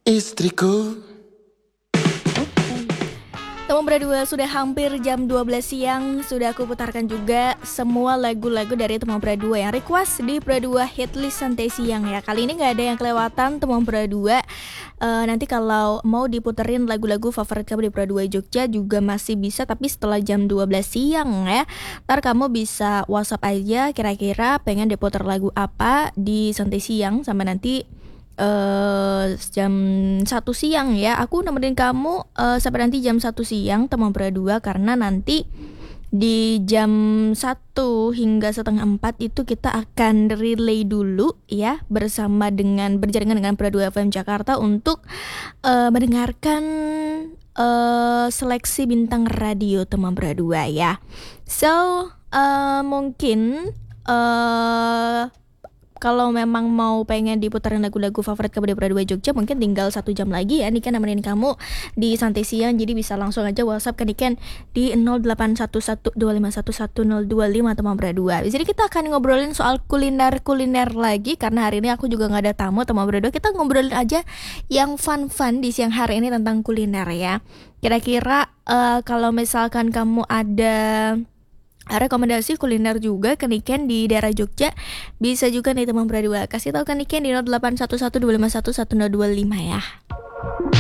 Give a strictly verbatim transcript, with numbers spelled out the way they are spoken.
Istriku. Teman berdua, sudah hampir jam dua belas siang. Sudah aku putarkan juga semua lagu-lagu dari Teman Berdua yang request di Berdua Hitlist Santai Siang ya. Kali ini gak ada yang kelewatan Teman Berdua. uh, Nanti kalau mau diputerin lagu-lagu favorit kamu di Berdua Jogja juga masih bisa, tapi setelah jam dua belas siang ya. Ntar kamu bisa WhatsApp aja kira-kira pengen diputar lagu apa di Santai Siang, sampai nanti Uh, jam satu siang ya. Aku nemenin kamu uh, sampai nanti jam satu siang Teman Berdua, karena nanti di jam satu hingga setengah empat itu kita akan relay dulu ya, bersama dengan berjaringan dengan Berdua F M Jakarta untuk uh, mendengarkan uh, seleksi bintang radio Teman Berdua ya. So uh, mungkin uh, kalau memang mau pengen diputarin lagu-lagu favorit kamu di Berdua Jogja, mungkin tinggal satu jam lagi ya Niken nemenin kamu di Santai Siang. Jadi bisa langsung aja WhatsApp ke Niken di nol delapan satu satu dua lima satu satu nol dua lima Teman Berdua. Jadi kita akan ngobrolin soal kuliner-kuliner lagi, karena hari ini aku juga gak ada tamu Teman Berdua. Kita ngobrolin aja yang fun-fun di siang hari ini tentang kuliner ya. Kira-kira uh, kalau misalkan kamu ada rekomendasi kuliner juga ke Niken di daerah Jogja, bisa juga nih Teman Berdua kasih tahu ke Niken di nol delapan satu satu dua lima satu satu nol dua lima ya.